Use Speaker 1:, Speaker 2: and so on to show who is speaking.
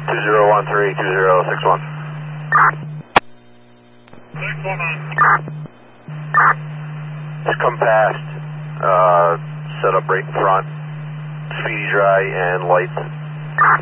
Speaker 1: 2061. Just come past, set up right in front, speedy dry and lights.